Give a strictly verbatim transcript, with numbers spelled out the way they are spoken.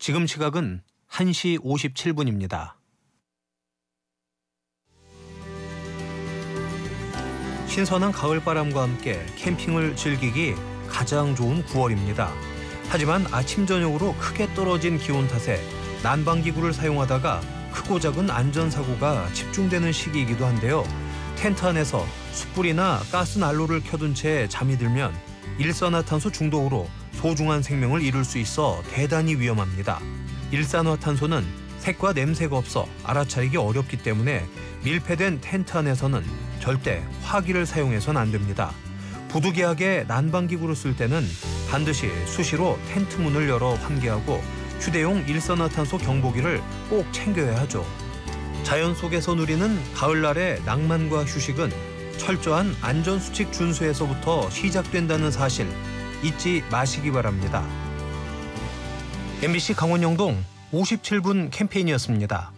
지금 시각은 한 시 오십칠 분입니다. 신선한 가을바람과 함께 캠핑을 즐기기 가장 좋은 구월입니다. 하지만 아침 저녁으로 크게 떨어진 기온 탓에 난방기구를 사용하다가 크고 작은 안전사고가 집중되는 시기이기도 한데요. 텐트 안에서 숯불이나 가스난로를 켜둔 채 잠이 들면 일산화탄소 중독으로 소중한 생명을 잃을 수 있어 대단히 위험합니다. 일산화탄소는 색과 냄새가 없어 알아차리기 어렵기 때문에 밀폐된 텐트 안에서는 절대 화기를 사용해서는 안 됩니다. 부득이하게 난방기구를 쓸 때는 반드시 수시로 텐트 문을 열어 환기하고 휴대용 일산화탄소 경보기를 꼭 챙겨야 하죠. 자연 속에서 누리는 가을날의 낭만과 휴식은 철저한 안전수칙 준수에서부터 시작된다는 사실 잊지 마시기 바랍니다. 엠비씨 강원영동 오십칠 분 캠페인이었습니다.